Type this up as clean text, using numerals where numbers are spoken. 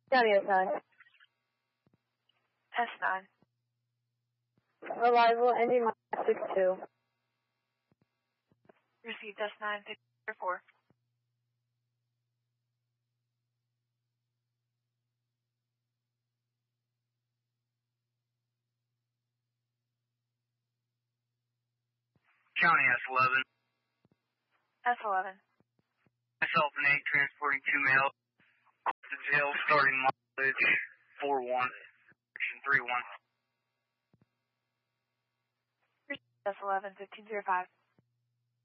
County S9. S9. Arrival ending 62. Received S9, 4. County S11. S11. Myself and 8 transporting 2 males to jail starting mileage 41, section 31. S11, 1505.